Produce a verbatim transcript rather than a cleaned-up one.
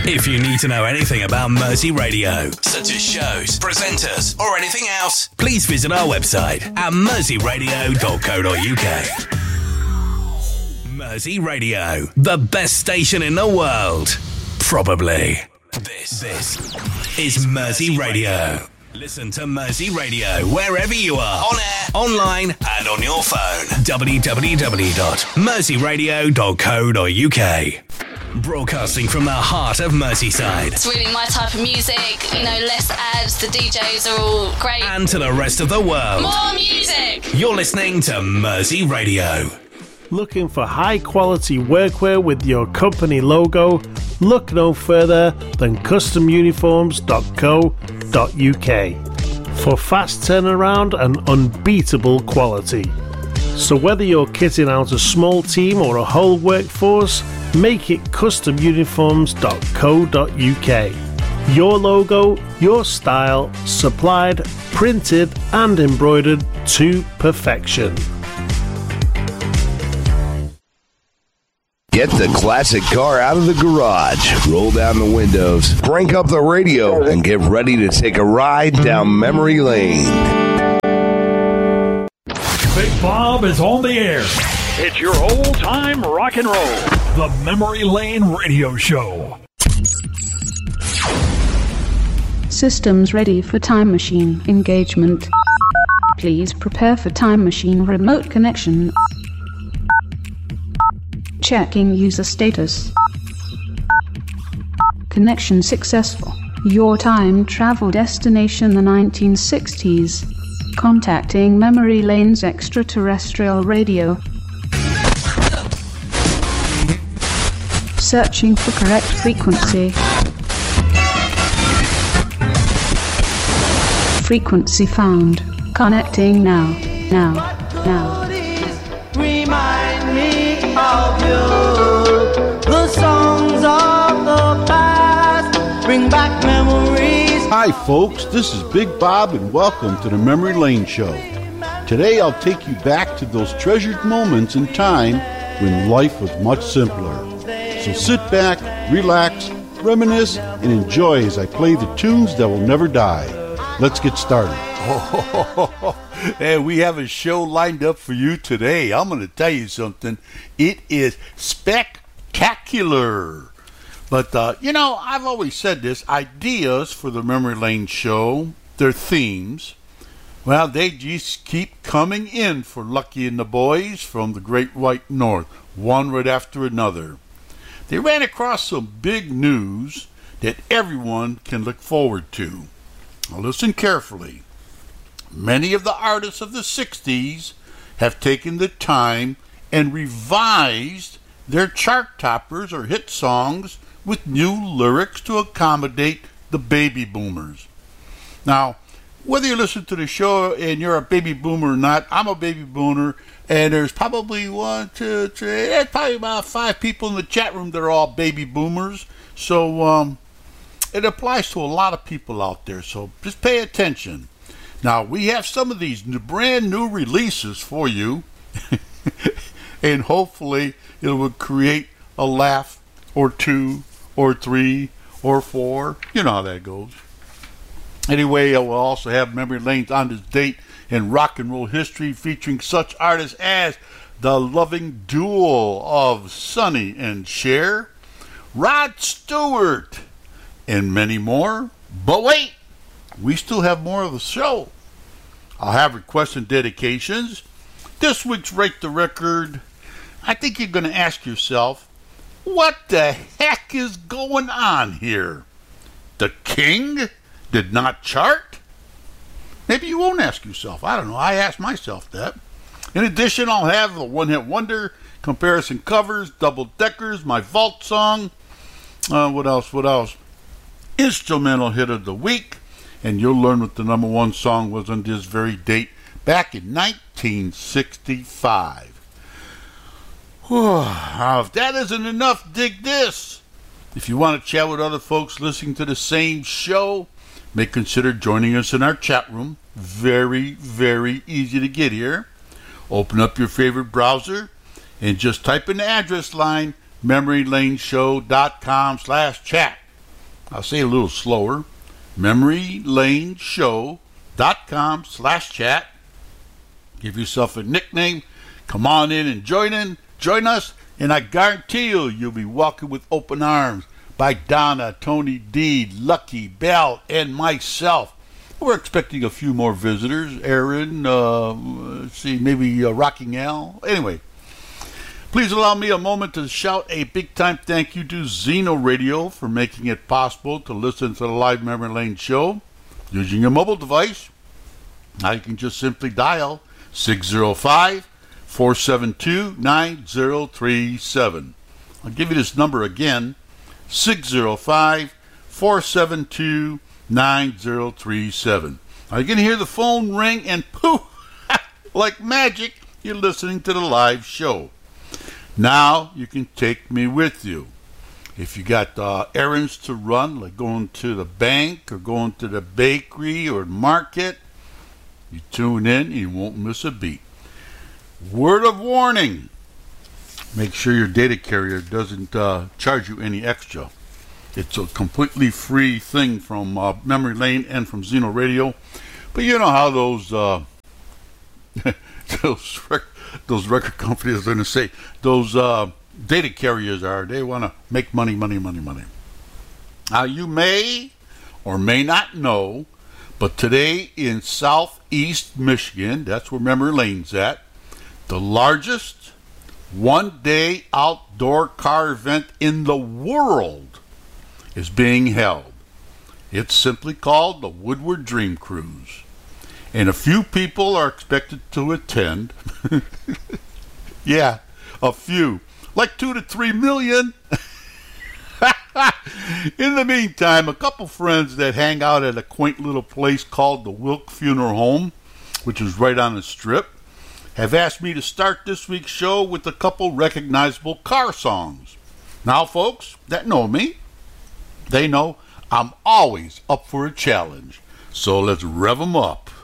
If you need to know anything about Mersey Radio, such as shows, presenters, or anything else, please visit our website at mersey radio dot co dot uk. Mersey Radio, the best station in the world. Probably. This, this is Mersey Radio. Listen to Mersey Radio wherever you are, on air, online, and on your phone. w w w dot mersey radio dot co dot uk. Broadcasting from the heart of Merseyside. It's really my type of music, you know, less ads, the D Js are all great. And to the rest of the world. More music! You're listening to Mersey Radio. Looking for high quality workwear with your company logo? Look no further than custom uniforms dot co dot uk for fast turnaround and unbeatable quality. So whether you're kitting out a small team or a whole workforce, make it custom uniforms dot co dot uk. Your logo, your style, supplied, printed and embroidered to perfection. Get the classic car out of the garage, roll down the windows, crank up the radio, and get ready to take a ride down memory lane. Big Bob is on the air. It's your old-time rock and roll, the Memory Lane Radio Show. Systems ready for time machine engagement. Please prepare for time machine remote connection. Checking user status. Connection successful. Your time travel destination the nineteen sixties. Contacting Memory Lane's extraterrestrial radio. Searching for correct frequency. Frequency found. Connecting now. Now. Now. Remind me of you. The songs of the past bring back memories. Hi folks, this is Big Bob and welcome to the Memory Lane Show. Today I'll take you back to those treasured moments in time when life was much simpler. So sit back, relax, reminisce, and enjoy as I play the tunes that will never die. Let's get started. And we have a show lined up for you today. I'm going to tell you something. It is spectacular. But, uh, you know, I've always said this. Ideas for the Memory Lane Show, their themes, well, they just keep coming in for Lucky and the boys from the Great White North, one right after another. They ran across some big news that everyone can look forward to. Now, listen carefully. Many of the artists of the sixties have taken the time and revised their chart toppers or hit songs with new lyrics to accommodate the baby boomers. Now, whether you listen to the show and you're a baby boomer or not, I'm a baby boomer, and there's probably one, two, three, there's probably about five people in the chat room that are all baby boomers. So um, it applies to a lot of people out there, so just pay attention. Now, we have some of these new, brand new releases for you, and hopefully it will create a laugh or two or three or four. You know how that goes. Anyway, we'll also have Memory Lanes on this date in rock and roll history featuring such artists as the loving duo of Sonny and Cher, Rod Stewart, and many more. But wait! We still have more of the show. I'll have requests and dedications. This week's Rate the Record. I think you're going to ask yourself, what the heck is going on here? The King did not chart? Maybe you won't ask yourself. I don't know. I asked myself that. In addition, I'll have the One Hit Wonder, comparison covers, double deckers, my vault song. Uh, what else? What else? Instrumental hit of the week. And you'll learn what the number one song was on this very date back in nineteen sixty-five. Now, if that isn't enough, dig this. If you want to chat with other folks listening to the same show, may consider joining us in our chat room. Very, very easy to get here. Open up your favorite browser and just type in the address line, memorylaneshow.com slash chat. I'll say it a little slower. memorylaneshow.com slash chat. Give yourself a nickname. Come on in and join in. Join us, and I guarantee you, you'll be welcomed with open arms by Donna, Tony D, Lucky, Bell, and myself. We're expecting a few more visitors. Aaron, uh, let's see, maybe uh, Rocking Al. Anyway, please allow me a moment to shout a big-time thank you to Zeno Radio for making it possible to listen to the live Memory Lane show using your mobile device. Now you can just simply dial six zero five, four seven two, nine zero three seven. I'll give you this number again, six zero five, four seven two, nine zero three seven. Now you can hear the phone ring and poof, like magic, you're listening to the live show. Now you can take me with you. If you got uh, errands to run, like going to the bank or going to the bakery or market, you tune in and you won't miss a beat. Word of warning. Make sure your data carrier doesn't uh, charge you any extra. It's a completely free thing from uh, Memory Lane and from Zeno Radio. But you know how those uh, those, rec- those record companies are going to say, those uh, data carriers are. They want to make money, money, money, money. Now you may or may not know, but today in southeast Michigan, that's where Memory Lane's at, the largest one-day outdoor car event in the world is being held. It's simply called the Woodward Dream Cruise. And a few people are expected to attend. Yeah, a few. Like two to three million. In the meantime, a couple friends that hang out at a quaint little place called the Wilk Funeral Home, which is right on the strip, have asked me to start this week's show with a couple recognizable car songs. Now, folks that know me, they know I'm always up for a challenge. So let's rev them up.